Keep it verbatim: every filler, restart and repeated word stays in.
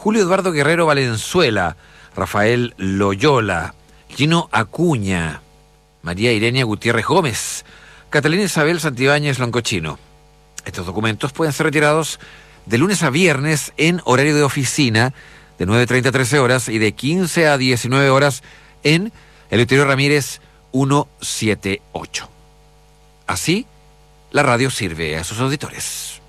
Julio Eduardo Guerrero Valenzuela, Rafael Loyola, Gino Acuña, María Irenia Gutiérrez Gómez, Catalina Isabel Santibáñez Loncochino. Estos documentos pueden ser retirados de lunes a viernes en horario de oficina, de nueve treinta a trece horas y de quince a diecinueve horas en Eleuterio Ramírez ciento setenta y ocho. Así, la radio sirve a sus auditores.